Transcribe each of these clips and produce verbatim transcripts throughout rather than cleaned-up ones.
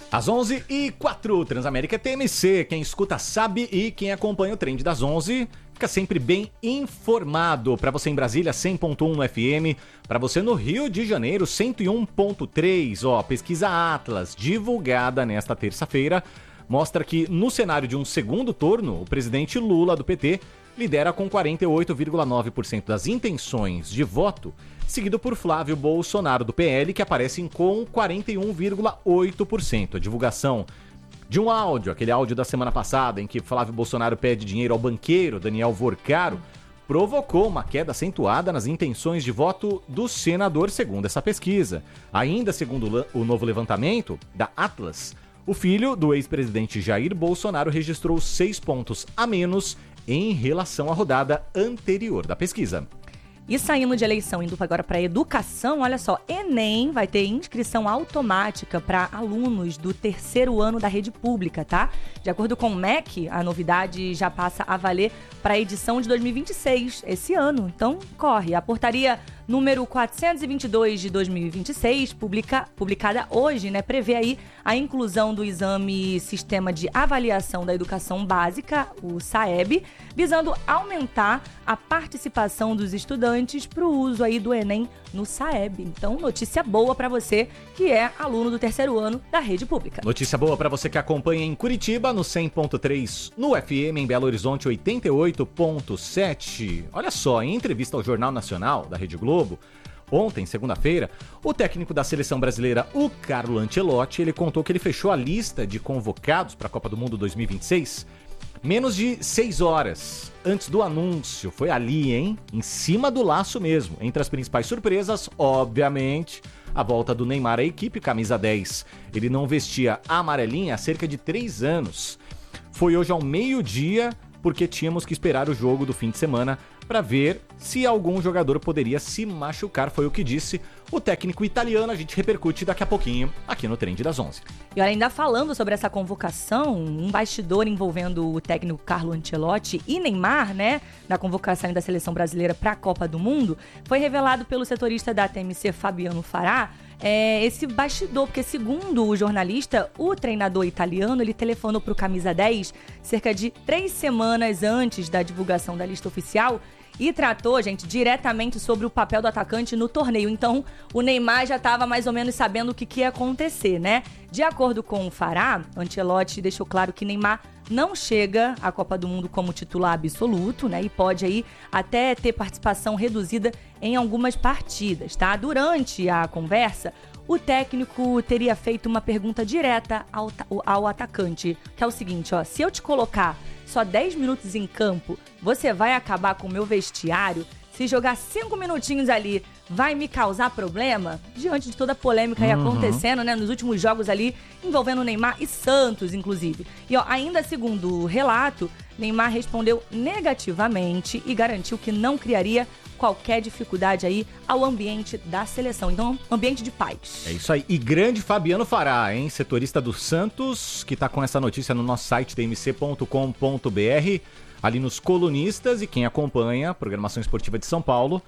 Às onze e quatro, Transamérica T M C. Quem escuta sabe e quem acompanha o Trend das onze fica sempre bem informado. Para você em Brasília, cem ponto um no F M. Para você no Rio de Janeiro, cento e um ponto três. Ó, pesquisa Atlas, divulgada nesta terça-feira, mostra que no cenário de um segundo turno, o presidente Lula, do P T, lidera com quarenta e oito vírgula nove por cento das intenções de voto, seguido por Flávio Bolsonaro, do P L, que aparece com quarenta e um vírgula oito por cento. A divulgação de um áudio, aquele áudio da semana passada, em que Flávio Bolsonaro pede dinheiro ao banqueiro Daniel Vorcaro, provocou uma queda acentuada nas intenções de voto do senador, segundo essa pesquisa. Ainda segundo o novo levantamento da Atlas, o filho do ex-presidente Jair Bolsonaro registrou seis pontos a menos em relação à rodada anterior da pesquisa. E saindo de eleição, indo agora para educação, olha só, Enem vai ter inscrição automática para alunos do terceiro ano da rede pública, tá? De acordo com o M E C, a novidade já passa a valer para a edição de dois mil e vinte e seis, esse ano. Então, corre. A portaria número quatrocentos e vinte e dois de dois mil e vinte e seis, publica, publicada hoje, né, prevê aí a inclusão do exame Sistema de Avaliação da Educação Básica, o SAEB, visando aumentar a participação dos estudantes para o uso aí do Enem no SAEB. Então, notícia boa para você que é aluno do terceiro ano da rede pública. Notícia boa para você que acompanha em Curitiba, no cem ponto três, no F M, em Belo Horizonte, oitenta e oito ponto sete. Olha só, em entrevista ao Jornal Nacional da Rede Globo, ontem, segunda-feira, o técnico da seleção brasileira, o Carlo Ancelotti, ele contou que ele fechou a lista de convocados para a Copa do Mundo dois mil e vinte e seis menos de seis horas antes do anúncio. Foi ali, hein? Em cima do laço mesmo. Entre as principais surpresas, obviamente, a volta do Neymar à equipe, camisa dez. Ele não vestia a amarelinha há cerca de três anos. Foi hoje ao meio-dia, porque tínhamos que esperar o jogo do fim de semana para ver se algum jogador poderia se machucar, foi o que disse o técnico italiano. A gente repercute daqui a pouquinho aqui no Trend das onze. E olha, ainda falando sobre essa convocação, um bastidor envolvendo o técnico Carlo Ancelotti e Neymar, né, na convocação da seleção brasileira para a Copa do Mundo, foi revelado pelo setorista da T M C, Fabiano Fará, é, esse bastidor, porque segundo o jornalista, o treinador italiano, ele telefonou para o camisa dez cerca de três semanas antes da divulgação da lista oficial e tratou, gente, diretamente sobre o papel do atacante no torneio. Então, o Neymar já estava mais ou menos sabendo o que, que ia acontecer, né? De acordo com o Fará, Ancelotti deixou claro que Neymar não chega à Copa do Mundo como titular absoluto, né? E pode aí até ter participação reduzida em algumas partidas, tá? Durante a conversa, o técnico teria feito uma pergunta direta ao, ao atacante, que é o seguinte, ó: se eu te colocar só dez minutos em campo, você vai acabar com o meu vestiário? Se jogar cinco minutinhos ali, vai me causar problema? Diante de toda a polêmica aí Uhum. acontecendo, né, nos últimos jogos ali, envolvendo Neymar e Santos, inclusive. E ó, ainda segundo o relato, Neymar respondeu negativamente e garantiu que não criaria qualquer dificuldade aí ao ambiente da seleção. Então, ambiente de paz. É isso aí. E grande Fabiano Fará, hein? Setorista do Santos, que tá com essa notícia no nosso site t m c ponto com ponto b r, ali nos colunistas, e quem acompanha a programação esportiva de São Paulo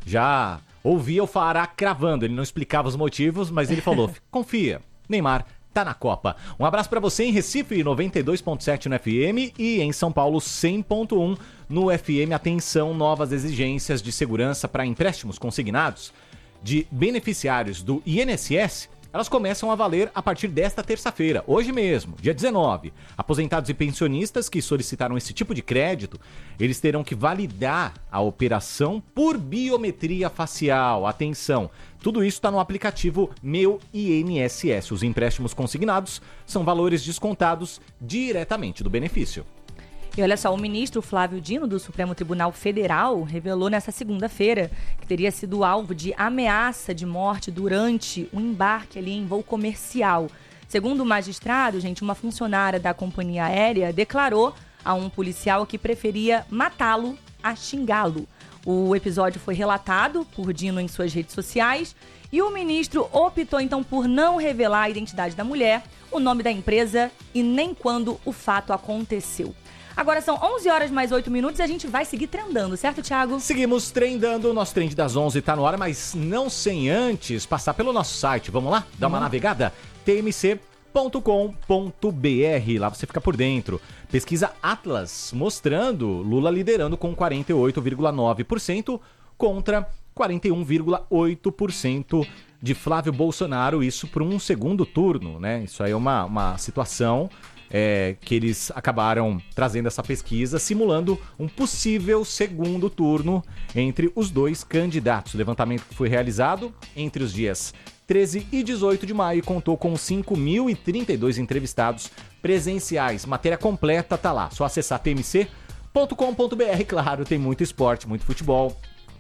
já ouvia o Fará cravando. Ele não explicava os motivos, mas ele falou: confia, Neymar tá na Copa. Um abraço pra você em Recife, noventa e dois ponto sete no F M, e em São Paulo, cem ponto um no F M. Atenção, novas exigências de segurança para empréstimos consignados de beneficiários do I N S S. Elas começam a valer a partir desta terça-feira, hoje mesmo, dia dezenove. Aposentados e pensionistas que solicitaram esse tipo de crédito, eles terão que validar a operação por biometria facial. Atenção, tudo isso está no aplicativo Meu I N S S. Os empréstimos consignados são valores descontados diretamente do benefício. E olha só, o ministro Flávio Dino, do Supremo Tribunal Federal, revelou nessa segunda-feira que teria sido alvo de ameaça de morte durante o embarque ali em voo comercial. Segundo o magistrado, gente, uma funcionária da companhia aérea declarou a um policial que preferia matá-lo a xingá-lo. O episódio foi relatado por Dino em suas redes sociais e o ministro optou então por não revelar a identidade da mulher, o nome da empresa e nem quando o fato aconteceu. Agora são onze horas mais oito minutos e a gente vai seguir trendando, certo, Thiago? Seguimos trendando, o nosso Trend das onze tá no ar, mas não sem antes passar pelo nosso site. Vamos lá? Dá uma Vamos. navegada? t m c ponto com ponto b r. Lá você fica por dentro. Pesquisa Atlas mostrando Lula liderando com quarenta e oito vírgula nove por cento contra quarenta e um vírgula oito por cento de Flávio Bolsonaro, isso para um segundo turno, né? Isso aí é uma, uma situação é, que eles acabaram trazendo essa pesquisa, simulando um possível segundo turno entre os dois candidatos. O levantamento que foi realizado entre os dias treze e dezoito de maio contou com cinco mil e trinta e dois entrevistados presenciais. Matéria completa tá lá, só acessar t m c ponto com ponto b r. Claro, tem muito esporte, muito futebol.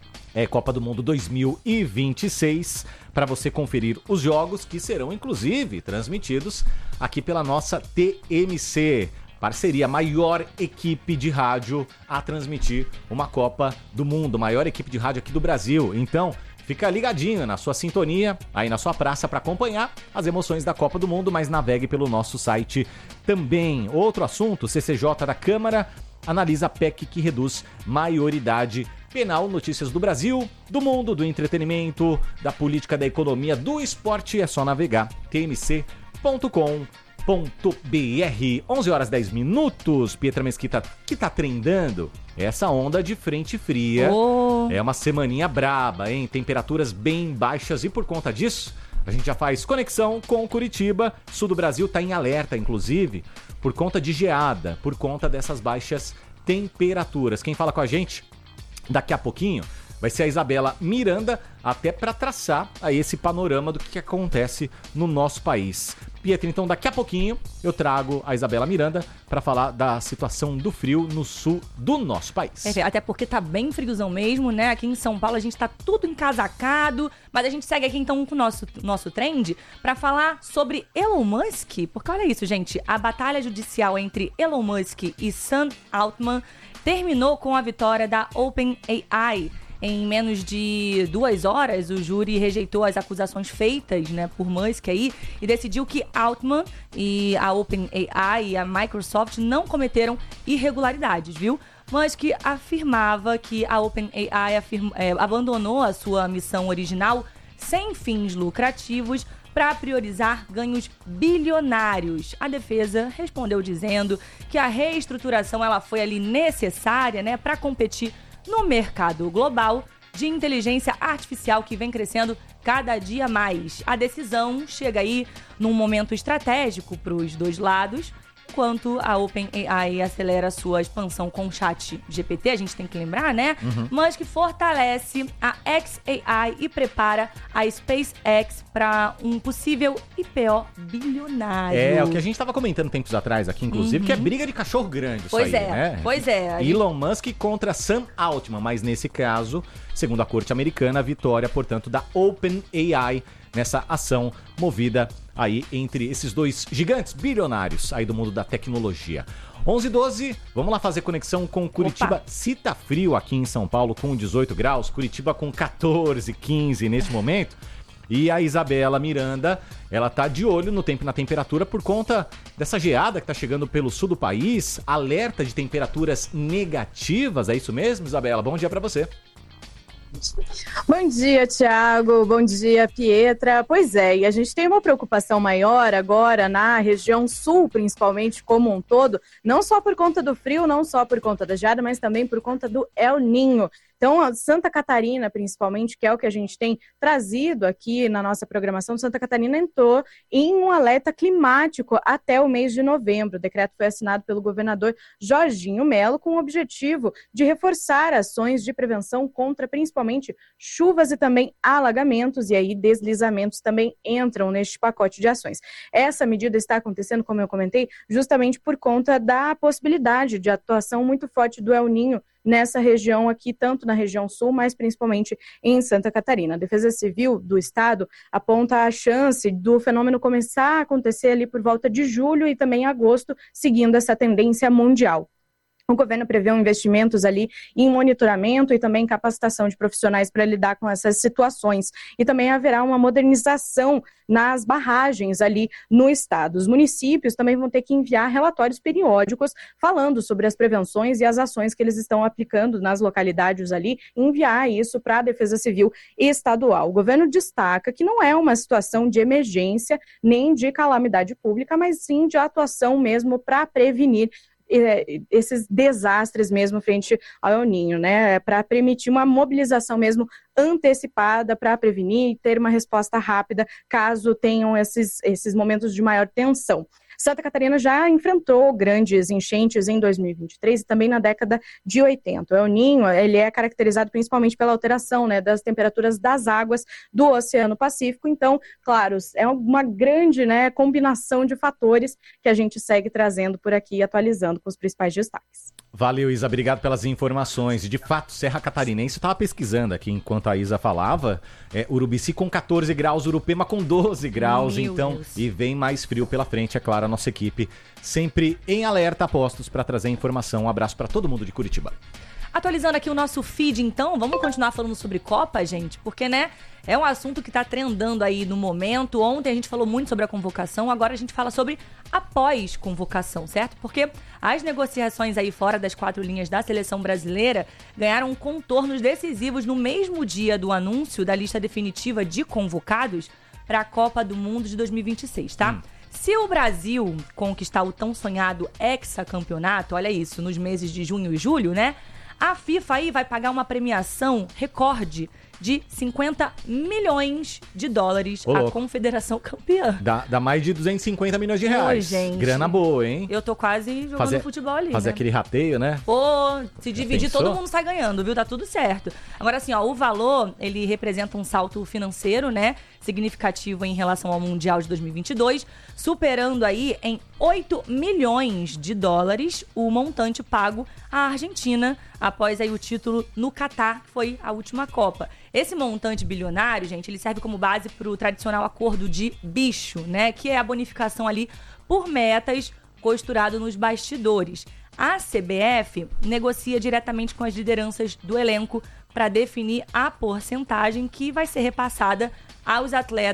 É Copa do Mundo dois mil e vinte e seis, para você conferir os jogos que serão, inclusive, transmitidos aqui pela nossa T M C. Parceria, maior equipe de rádio a transmitir uma Copa do Mundo, maior equipe de rádio aqui do Brasil. Então, fica ligadinho na sua sintonia, aí na sua praça, para acompanhar as emoções da Copa do Mundo, mas navegue pelo nosso site também. Outro assunto, C C J da Câmara analisa a P E C que reduz maioridade penal. Notícias do Brasil, do mundo, do entretenimento, da política, da economia, do esporte. É só navegar t m c ponto com ponto b r. onze horas e dez minutos. Pietra Mesquita, que tá trendando essa onda de frente fria. Oh. É uma semaninha braba, hein? Temperaturas bem baixas e por conta disso, a gente já faz conexão com Curitiba. Sul do Brasil tá em alerta, inclusive, por conta de geada, por conta dessas baixas temperaturas. Quem fala com a gente daqui a pouquinho vai ser a Isabela Miranda, até para traçar aí esse panorama do que, que acontece no nosso país. Pietra, então daqui a pouquinho eu trago a Isabela Miranda para falar da situação do frio no sul do nosso país. É, até porque tá bem friozão mesmo, né? Aqui em São Paulo a gente tá tudo encasacado, mas a gente segue aqui então com o nosso, nosso trend para falar sobre Elon Musk, porque olha isso, gente, a batalha judicial entre Elon Musk e Sam Altman terminou com a vitória da OpenAI. Em menos de duas horas, o júri rejeitou as acusações feitas, né, por Musk aí e decidiu que Altman e a OpenAI e a Microsoft não cometeram irregularidades, viu? Musk afirmava que a OpenAI afirma, é, abandonou a sua missão original sem fins lucrativos para priorizar ganhos bilionários. A defesa respondeu dizendo que a reestruturação ela foi ali necessária, né, para competir no mercado global de inteligência artificial que vem crescendo cada dia mais. A decisão chega aí num momento estratégico para os dois lados, enquanto a OpenAI acelera sua expansão com o chat G P T, a gente tem que lembrar, né? Uhum. Mas que fortalece a xAI e prepara a SpaceX para um possível I P O bilionário. É, o que a gente estava comentando tempos atrás aqui, inclusive, uhum. que é briga de cachorro grande isso pois aí, é, né? Pois é. Elon Musk contra Sam Altman, mas nesse caso, segundo a corte americana, a vitória, portanto, da OpenAI nessa ação movida aí entre esses dois gigantes bilionários aí do mundo da tecnologia. onze e doze, vamos lá fazer conexão com Curitiba. Se tá frio aqui em São Paulo com dezoito graus, Curitiba com catorze, quinze nesse momento. E a Isabela Miranda, ela tá de olho no tempo e na temperatura por conta dessa geada que tá chegando pelo sul do país. Alerta de temperaturas negativas, é isso mesmo, Isabela? Bom dia pra você. Bom dia, Thiago. Bom dia, Pietra. Pois é, e a gente tem uma preocupação maior agora na região sul, principalmente como um todo, não só por conta do frio, não só por conta da geada, mas também por conta do El Niño. Então, Santa Catarina, principalmente, que é o que a gente tem trazido aqui na nossa programação, Santa Catarina entrou em um alerta climático até o mês de novembro. O decreto foi assinado pelo governador Jorginho Melo com o objetivo de reforçar ações de prevenção contra, principalmente, chuvas e também alagamentos, e aí deslizamentos também entram neste pacote de ações. Essa medida está acontecendo, como eu comentei, justamente por conta da possibilidade de atuação muito forte do El Niño nessa região aqui, tanto na região sul, mas principalmente em Santa Catarina. A Defesa Civil do Estado aponta a chance do fenômeno começar a acontecer ali por volta de julho e também agosto, seguindo essa tendência mundial. O governo prevê investimentos ali em monitoramento e também capacitação de profissionais para lidar com essas situações. E também haverá uma modernização nas barragens ali no estado. Os municípios também vão ter que enviar relatórios periódicos falando sobre as prevenções e as ações que eles estão aplicando nas localidades ali, e enviar isso para a Defesa Civil Estadual. O governo destaca que não é uma situação de emergência nem de calamidade pública, mas sim de atuação mesmo para prevenir esses desastres mesmo frente ao El Niño, né, para permitir uma mobilização mesmo antecipada para prevenir e ter uma resposta rápida caso tenham esses, esses momentos de maior tensão. Santa Catarina já enfrentou grandes enchentes em dois mil e vinte e três e também na década de oitenta. O El Niño, ele é caracterizado principalmente pela alteração, né, das temperaturas das águas do Oceano Pacífico. Então, claro, é uma grande, né, combinação de fatores que a gente segue trazendo por aqui, atualizando com os principais destaques. Valeu, Isa, obrigado pelas informações. De fato, Serra Catarinense, eu estava pesquisando aqui enquanto a Isa falava, é, Urubici com catorze graus, Urupema com doze graus, Meu então, Deus. E vem mais frio pela frente, é claro, a nossa equipe sempre em alerta, postos para trazer informação. Um abraço para todo mundo de Curitiba. Atualizando aqui o nosso feed, então, vamos continuar falando sobre Copa, gente? Porque, né, é um assunto que tá trendando aí no momento. Ontem a gente falou muito sobre a convocação, agora a gente fala sobre após convocação, certo? Porque as negociações aí fora das quatro linhas da seleção brasileira ganharam contornos decisivos no mesmo dia do anúncio da lista definitiva de convocados para a Copa do Mundo de dois mil e vinte e seis, tá? Hum. Se o Brasil conquistar o tão sonhado hexacampeonato, olha isso, nos meses de junho e julho, né? A FIFA aí vai pagar uma premiação recorde de cinquenta milhões de dólares à confederação campeã. Dá, dá mais de duzentos e cinquenta milhões de reais. Oi, gente. Grana boa, hein? Eu tô quase jogando fazer, futebol ali, Fazer né? aquele rateio, né? Pô, se Já dividir, pensou? todo mundo sai ganhando, viu? Tá tudo certo. Agora, assim, ó, o valor, ele representa um salto financeiro, né? Significativo em relação ao Mundial de dois mil e vinte e dois, superando aí em oito milhões de dólares o montante pago à Argentina após aí o título no Catar, que foi a última Copa. Esse montante bilionário, gente, ele serve como base para o tradicional acordo de bicho, né? Que é a bonificação ali por metas costurado nos bastidores. A C B F negocia diretamente com as lideranças do elenco para definir a porcentagem que vai ser repassada aos atletas